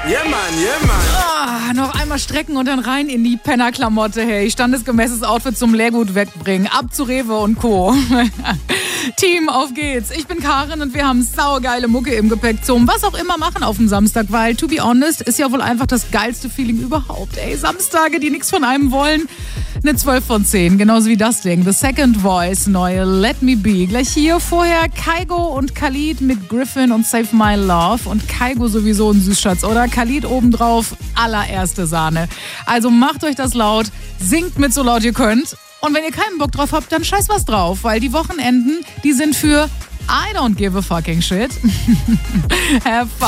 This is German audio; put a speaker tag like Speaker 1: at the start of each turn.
Speaker 1: Yeah, Mann.
Speaker 2: Noch einmal strecken und dann rein in die Pennerklamotte, hey. Standesgemäßes Outfit zum Leergut wegbringen. Ab zu Rewe und Co. Team, auf geht's. Ich bin Karin und wir haben saugeile Mucke im Gepäck zum was auch immer machen auf dem Samstag, weil, to be honest, ist ja wohl einfach das geilste Feeling überhaupt, ey. Samstage, die nichts von einem wollen. Eine 12 von 10, genauso wie das Ding. The Second Voice, neue Let Me Be. Gleich hier vorher Kygo und Khalid mit Griffin und Save My Love. Und Kygo sowieso ein Süßschatz, oder? Khalid obendrauf, allererste Sahne. Also macht euch das laut, singt mit so laut ihr könnt. Und wenn ihr keinen Bock drauf habt, dann scheiß was drauf, weil die Wochenenden, die sind für I don't give a fucking shit. Have fun.